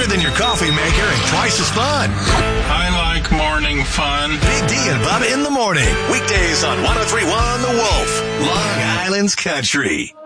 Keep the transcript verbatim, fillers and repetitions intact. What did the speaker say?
Better than your coffee maker and twice as fun. I like morning fun. Big D and Bubba in the morning. Weekdays on one oh three point one The Wolf. Long Island's Country.